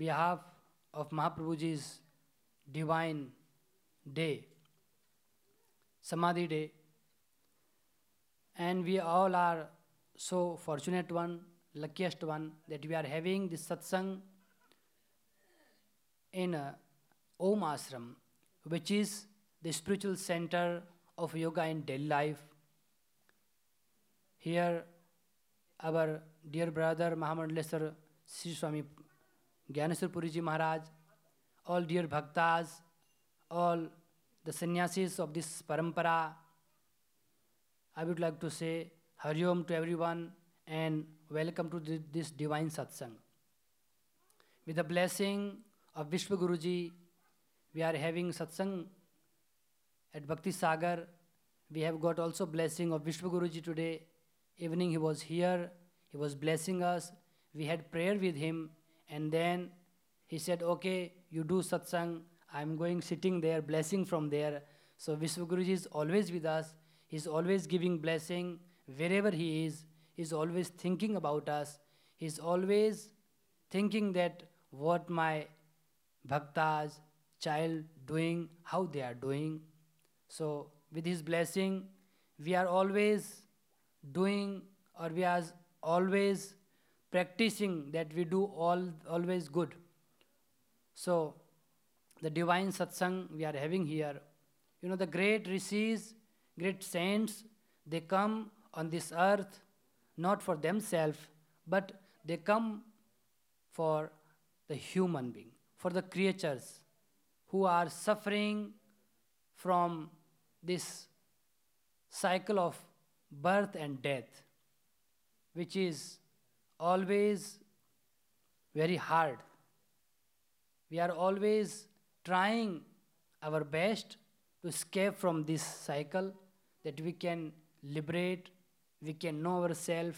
behalf of Mahaprabhuji's divine day, Samadhi day, and we all are so fortunate one, luckiest one, that we are having this satsang in Om Ashram, which is the spiritual center of yoga in daily life. Here, our dear brother Mahamandaleswar Sri Swami Gyaneswar Puriji Maharaj, all dear bhaktas, all the sannyasis of this parampara, I would like to say Hari Om to everyone and welcome to this divine satsang. With the blessing of Vishwa Guruji, we are having satsang at Bhakti Sagar. We have got also blessing of Vishwa Guruji today. Evening he was here, he was blessing us. We had prayer with him, and then he said, okay, you do satsang. I'm going sitting there, blessing from there. So Vishwa Guruji is always with us. He's always giving blessing wherever he is. He's always thinking about us. He's always thinking that what my bhaktas, child doing, how they are doing. So with his blessing, we are always doing, or we are always practicing that we do always good. So the divine satsang we are having here, the great rishis, great saints, they come on this earth not for themselves, but they come for the human being, for the creatures who are suffering from this cycle of birth and death, which is always very hard. We are always trying our best to escape from this cycle, that we can liberate, we can know ourselves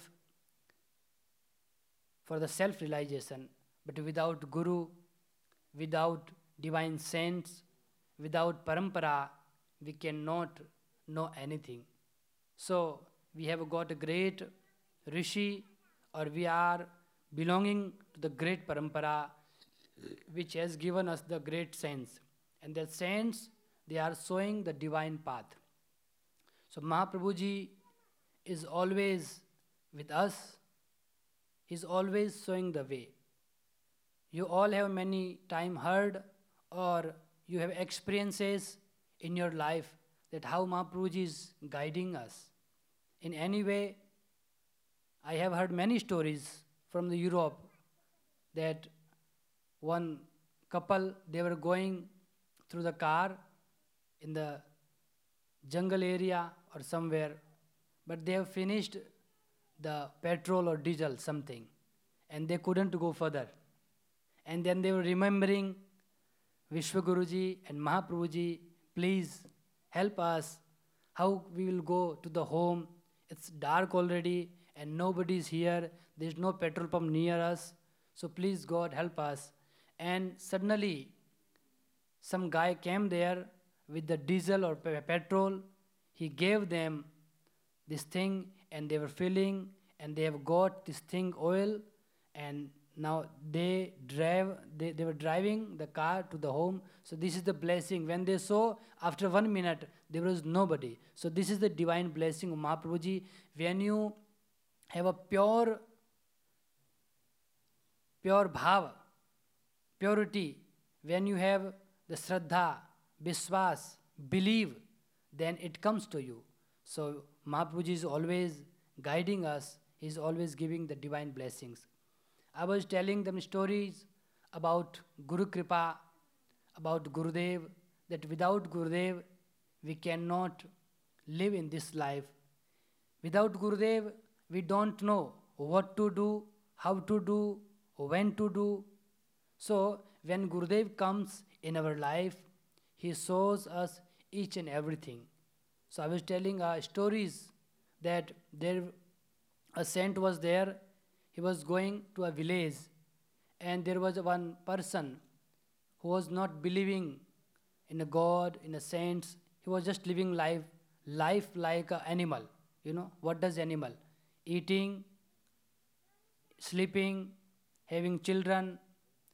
for the self-realization. But without Guru, without divine saints, without parampara, we cannot know anything. So we have got a great rishi, or we are belonging to the great parampara, which has given us the great saints. And the saints, they are showing the divine path. So Mahaprabhuji is always with us. He's always showing the way. You all have many time heard, or you have experiences in your life that how Mahaprabhuji is guiding us. In any way, I have heard many stories from the Europe that one couple, they were going through the car in the jungle area or somewhere, but they have finished the petrol or diesel something, and they couldn't go further. And then they were remembering Vishwa Guruji and Mahaprabhuji, please help us, how we will go to the home. It's dark already and nobody is here. There's no petrol pump near us. So please God help us. And suddenly some guy came there with the diesel or petrol. He gave them this thing and they were filling and they have got this thing oil, and now they were driving the car to the home. So this is the blessing. When they saw, after 1 minute, there was nobody. So this is the divine blessing of Mahaprabhuji. When you have a pure bhava, purity, when you have the shraddha, viswas, believe, then it comes to you. So Mahaprabhuji is always guiding us. He is always giving the divine blessings. I was telling them stories about Guru Kripa, about Gurudev, that without Gurudev, we cannot live in this life. Without Gurudev, we don't know what to do, how to do, when to do. So when Gurudev comes in our life, he shows us each and everything. So I was telling stories that a saint was there. He was going to a village, and there was one person who was not believing in a God, in a saints. He was just living life like an animal. What does animal? Eating, sleeping, having children,